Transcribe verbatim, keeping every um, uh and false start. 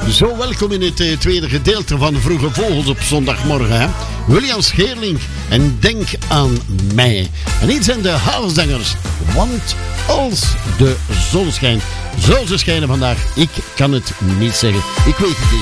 Zo, welkom in het uh, tweede gedeelte van Vroege Vogels op zondagmorgen. Hè? William Scheerling en Denk aan mij. En hier zijn de Havenzangers. Want als de zon schijnt, zal ze schijnen vandaag. Ik kan het niet zeggen. Ik weet het niet.